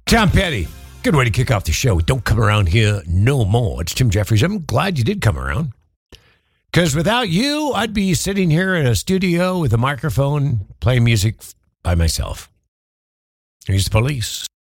Tom Petty. Good way to kick off the show. Don't come around here no more. It's Tim Jeffries. I'm glad you did come around. Because without you, I'd be sitting here in a studio with a microphone playing music by myself. Here's the Police.